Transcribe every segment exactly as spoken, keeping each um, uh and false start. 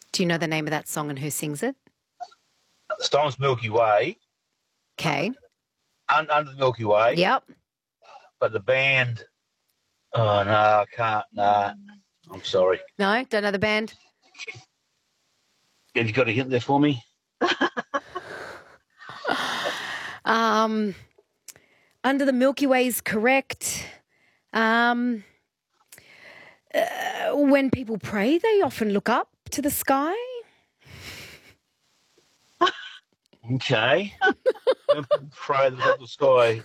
Do you know the name of that song and who sings it? Stone's Milky Way. Okay. Un- under the Milky Way. Yep. But the band, oh, no, I can't. No, I'm sorry. No, don't know the band? Have you got a hint there for me? um, Under the Milky Way is correct. Um, uh, when people pray, they often look up to the sky. Okay. When people pray, they look up to the sky.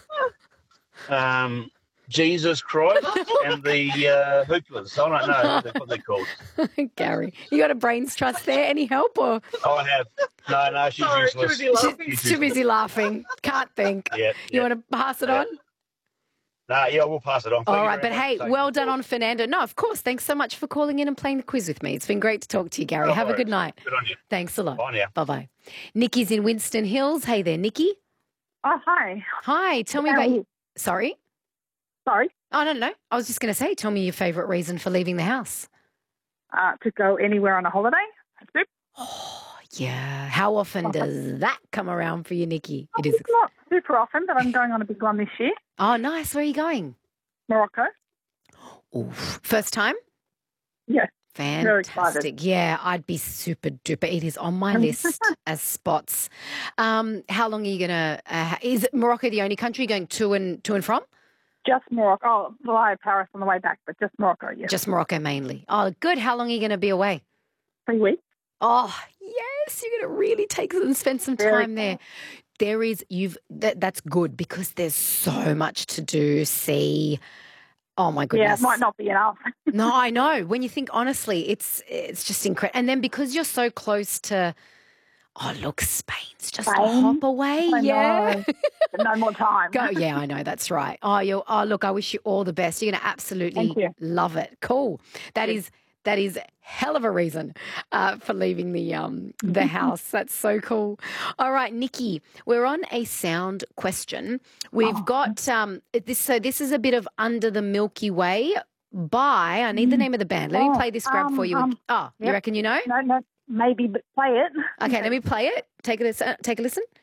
Um, Jesus Christ and the uh, Hooplers. I don't know what they're, what they're called. Gary, you got a brains trust there? Any help? Or Oh, I have. No, no, she's Sorry, useless. too busy laughing. she's too busy laughing. Can't think. Yeah, You yeah. want to pass it Yeah. on? No, yeah, we'll pass it on. Thank All you right, very but much. hey, Thank well you. done on Fernando. No, of course. Thanks so much for calling in and playing the quiz with me. It's been great to talk to you, Gary. No Have a good worries. night. Good on you. Thanks a lot. Bye now. Bye-bye. Nikki's in Winston Hills. Hey there, Nikki. Oh, hi. Hi, tell me How about are you. you? Sorry? Sorry. Oh, no, no, no. I was just going to say, tell me your favourite reason for leaving the house. Uh, to go anywhere on a holiday. That's it. Oh, yeah. How often does that come around for you, Nikki? It is. It's not super often, but I'm going on a big one this year. Oh, nice. Where are you going? Morocco. Oof. First time? Yes. Very excited. Fantastic. Yeah, I'd be super duper. It is on my list as spots. Um, how long are you going to, uh, is Morocco the only country going to and to and from? Just Morocco. Oh, via Paris on the way back, but just Morocco, yes. Just Morocco mainly. Oh, good. How long are you going to be away? Three weeks. Oh, yes. You're going to really take and spend some Very time there. There is, you've, that, that's good because there's so much to do, see. Oh, my Yeah, goodness. it might not be enough. No, I know. When you think honestly, it's it's just incredible. And then because you're so close to, oh, look, Spain's just a Spain? hop away. I yeah. know. But no more time. Go. Yeah, I know. That's right. Oh, you. Oh, look, I wish you all the best. You're going to absolutely Thank you. love it. Cool. That is that is hell of a reason uh, for leaving the um the house. That's so cool. All right, Nikki, we're on a sound question. We've Oh. got um this. So this is a bit of Under the Milky Way by. I need the name of the band. Let me Oh, play this grab um, for you. um, oh, you yep. reckon you know? No, no, maybe, but play it. Okay, let me play it. Take a listen. Take a listen.